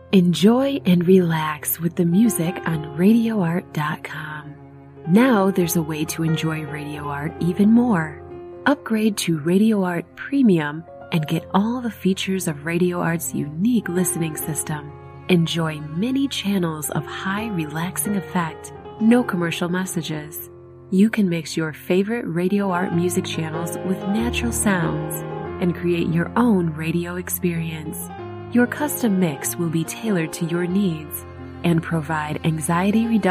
Enjoy and relax with the music on RadioArt.com. Now there's a way to enjoy Radio Art even more. Upgrade to Radio Art Premium and get all the features of Radio Art's unique listening system. Enjoy many channels of high relaxing effect, no commercial messages. You can mix your favorite Radio Art music channels with natural sounds and create your own radio experience. Your custom mix will be tailored to your needs and provide anxiety reduction